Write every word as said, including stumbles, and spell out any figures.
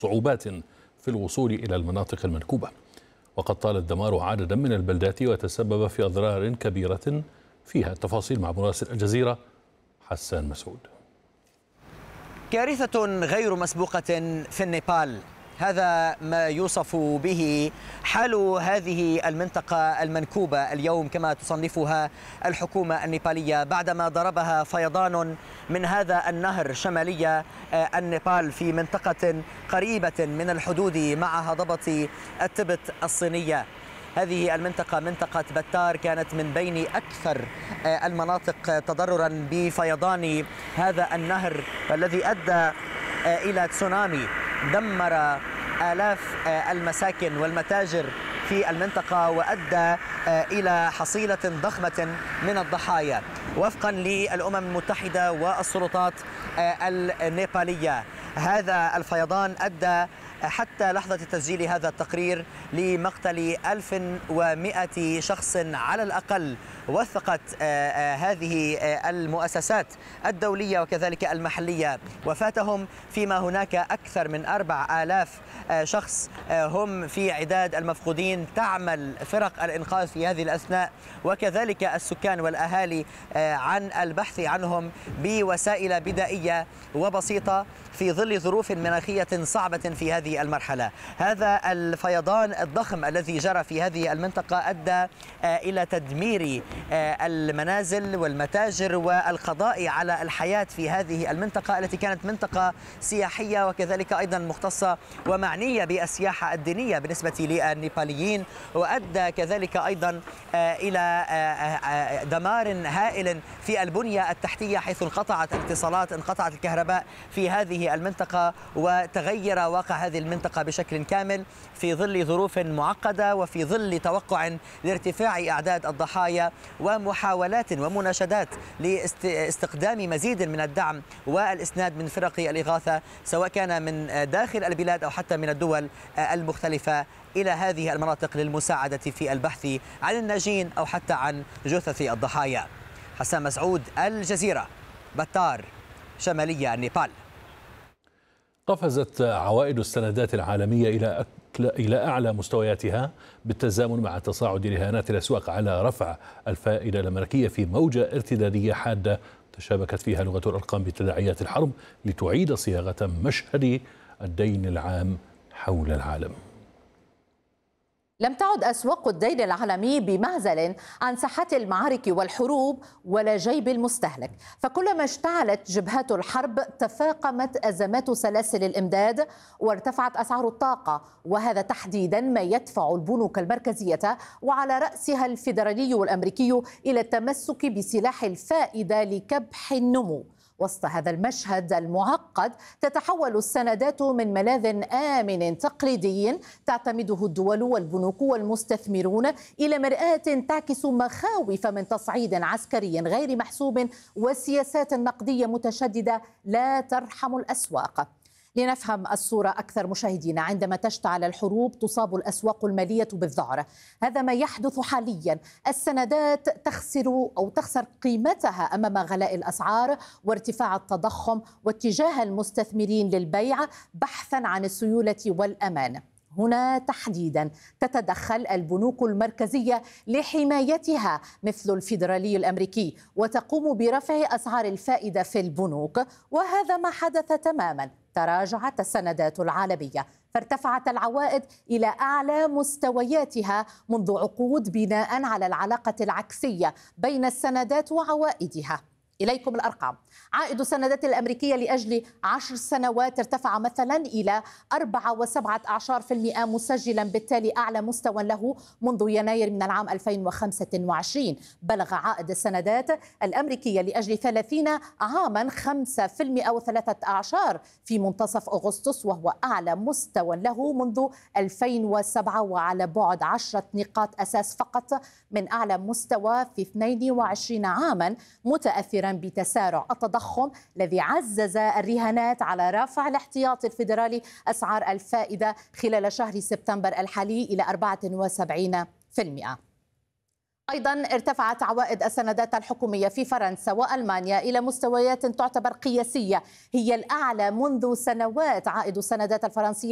صعوبات في الوصول إلى المناطق المنكوبة. وقد طال الدمار عددا من البلدات وتسبب في أضرار كبيرة فيها. التفاصيل مع مراسل الجزيرة حسان مسعود. كارثة غير مسبوقة في النيبال، هذا ما يوصف به حال هذه المنطقة المنكوبة اليوم كما تصنفها الحكومة النيبالية بعدما ضربها فيضان من هذا النهر شمالي النيبال في منطقة قريبة من الحدود مع هضبة التبت الصينية. هذه المنطقة منطقة بتار كانت من بين أكثر المناطق تضررا بفيضان هذا النهر الذي أدى إلى تسونامي دمر آلاف المساكن والمتاجر في المنطقة وأدى إلى حصيلة ضخمة من الضحايا وفقا للأمم المتحدة والسلطات النيبالية. هذا الفيضان أدى حتى لحظة تسجيل هذا التقرير لمقتل ألف ومئة شخص على الأقل. وثقت هذه المؤسسات الدولية وكذلك المحلية وفاتهم، فيما هناك أكثر من أربع آلاف شخص هم في عداد المفقودين. تعمل فرق الإنقاذ في هذه الأثناء وكذلك السكان والأهالي عن البحث عنهم بوسائل بدائية وبسيطة في ظل ظروف مناخية صعبة في هذه المرحلة. هذا الفيضان الضخم الذي جرى في هذه المنطقة أدى إلى تدمير المنازل والمتاجر والقضاء على الحياة في هذه المنطقة التي كانت منطقة سياحية وكذلك أيضا مختصة ومعنية بالسياحة الدينية بالنسبة للنيباليين، وأدى كذلك أيضا إلى دمار هائل في البنية التحتية حيث انقطعت الاتصالات، انقطعت الكهرباء في هذه المنطقة وتغير واقع هذه المنطقة بشكل كامل في ظل ظروف معقدة وفي ظل توقع لارتفاع أعداد الضحايا ومحاولات ومناشدات لاستخدام مزيد من الدعم والإسناد من فرق الإغاثة سواء كان من داخل البلاد أو حتى من الدول المختلفة إلى هذه المناطق للمساعدة في البحث عن الناجين أو حتى عن جثث الضحايا. حسان مسعود، الجزيرة، بتار، شمالية النيبال. قفزت عوائد السندات العالمية إلى إلى أعلى مستوياتها بالتزامن مع تصاعد رهانات الأسواق على رفع الفائدة الأمريكية في موجة ارتدادية حادة تشابكت فيها لغة الأرقام بتداعيات الحرب لتعيد صياغة مشهد الدين العام حول العالم. لم تعد أسواق الدين العالمي بمعزل عن ساحات المعارك والحروب ولا جيب المستهلك، فكلما اشتعلت جبهات الحرب تفاقمت أزمات سلاسل الإمداد وارتفعت أسعار الطاقة، وهذا تحديدا ما يدفع البنوك المركزية وعلى رأسها الفيدرالي الأمريكي إلى التمسك بسلاح الفائدة لكبح النمو. وسط هذا المشهد المعقد تتحول السندات من ملاذ آمن تقليدي تعتمده الدول والبنوك والمستثمرون إلى مرآة تعكس مخاوف من تصعيد عسكري غير محسوب وسياسات نقدية متشددة لا ترحم الأسواق. لنفهم الصورة أكثر مشاهدينا، عندما تشتعل الحروب تصاب الأسواق المالية بالذعر. هذا ما يحدث حاليا، السندات تخسر أو تخسر قيمتها أمام غلاء الأسعار وارتفاع التضخم واتجاه المستثمرين للبيع بحثا عن السيولة والأمان. هنا تحديدا تتدخل البنوك المركزية لحمايتها مثل الفيدرالي الأمريكي وتقوم برفع أسعار الفائدة في البنوك، وهذا ما حدث تماما. تراجعت السندات العالمية فارتفعت العوائد إلى أعلى مستوياتها منذ عقود بناء على العلاقة العكسية بين السندات وعوائدها. إليكم الأرقام. عائد السندات الأمريكية لأجل عشر سنوات ارتفع مثلا إلى أربعة وسبعة عشر بالمئة مسجلا بالتالي أعلى مستوى له منذ يناير من العام ألفين وخمسة وعشرين. بلغ عائد السندات الأمريكية لأجل ثلاثين عاما خمسة بالمئة وثلاثة عشر في منتصف أغسطس، وهو أعلى مستوى له منذ ألفين وسبعة وعلى بعد عشرة نقاط أساس فقط من أعلى مستوى في اثنين وعشرين عاما، متأثرا بتسارع التضخم الذي عزز الرهانات على رفع الاحتياطي الفيدرالي أسعار الفائدة خلال شهر سبتمبر الحالي إلى أربعة وسبعين بالمئة. أيضا ارتفعت عوائد السندات الحكومية في فرنسا وألمانيا إلى مستويات تعتبر قياسية، هي الأعلى منذ سنوات. عائد السندات الفرنسية